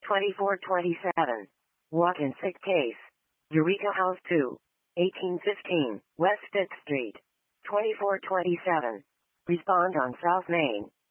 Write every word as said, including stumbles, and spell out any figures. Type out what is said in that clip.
twenty-four twenty-seven. Walk-in sick case. Eureka House two, eighteen fifteen, West fifth Street. twenty-four twenty-seven. Respond on South Main.